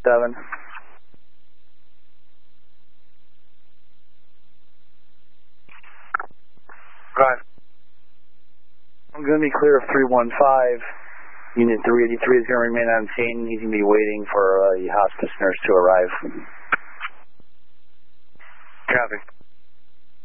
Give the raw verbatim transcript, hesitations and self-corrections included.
seven. Right. I'm going to be clear of three one five. Unit three eighty-three is going to remain on scene. He's going to be waiting for uh, the hospice nurse to arrive. Copy.